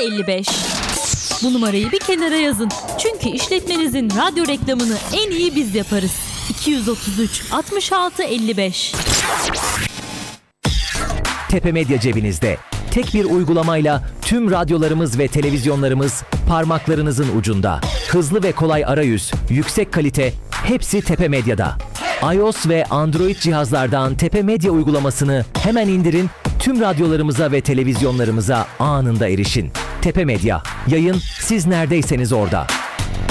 55. Bu numarayı bir kenara yazın. Çünkü işletmenizin radyo reklamını en iyi biz yaparız. 233 66 55. Tepe Medya cebinizde. Tek bir uygulamayla tüm radyolarımız ve televizyonlarımız parmaklarınızın ucunda. Hızlı ve kolay arayüz, yüksek kalite, hepsi Tepe Medya'da. iOS ve Android cihazlardan Tepe Medya uygulamasını hemen indirin, tüm radyolarımıza ve televizyonlarımıza anında erişin. Tepe Medya, yayın siz neredeyseniz orada.